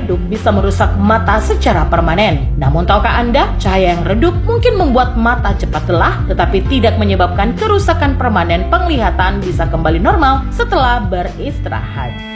redup bisa merusak mata secara permanen. Namun tahukah Anda, cahaya yang redup mungkin membuat mata cepat lelah, tetapi tidak menyebabkan kerusakan permanen. Penglihatan bisa kembali normal setelah beristirahat.